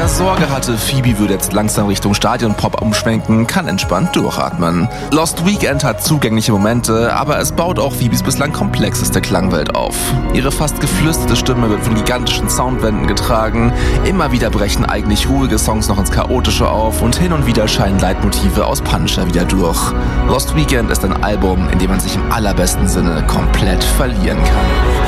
Sorge hatte, Phoebe würde jetzt langsam Richtung Stadionpop umschwenken, kann entspannt durchatmen. Lost Weekend hat zugängliche Momente, aber es baut auch Phoebes bislang komplexeste Klangwelt auf. Ihre fast geflüsterte Stimme wird von gigantischen Soundwänden getragen, immer wieder brechen eigentlich ruhige Songs noch ins Chaotische auf und hin und wieder scheinen Leitmotive aus Punisher wieder durch. Lost Weekend ist ein Album, in dem man sich im allerbesten Sinne komplett verlieren kann.